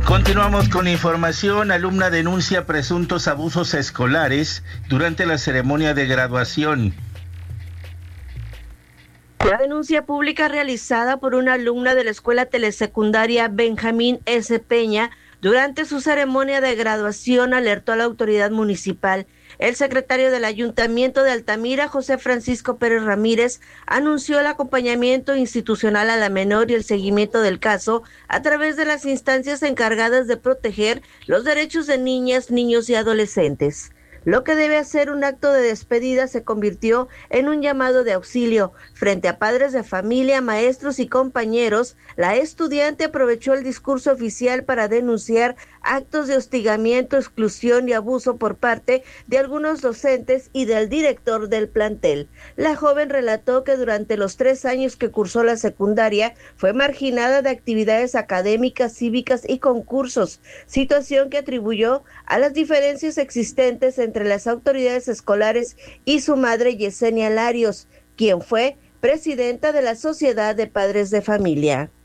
Continuamos con información. Alumna denuncia presuntos abusos escolares durante la ceremonia de graduación. La denuncia pública realizada por una alumna de la Escuela Telesecundaria Benjamín S. Peña durante su ceremonia de graduación alertó a la autoridad municipal. El secretario del Ayuntamiento de Altamira, José Francisco Pérez Ramírez, anunció el acompañamiento institucional a la menor y el seguimiento del caso a través de las instancias encargadas de proteger los derechos de niñas, niños y adolescentes. Lo que debe hacer un acto de despedida se convirtió en un llamado de auxilio. Frente a padres de familia, maestros y compañeros, la estudiante aprovechó el discurso oficial para denunciar actos de hostigamiento, exclusión y abuso por parte de algunos docentes y del director del plantel. La joven relató que durante los 3 años que cursó la secundaria fue marginada de actividades académicas, cívicas y concursos, situación que atribuyó a las diferencias existentes entre las autoridades escolares y su madre Yesenia Larios, quien fue presidenta de la Sociedad de Padres de Familia.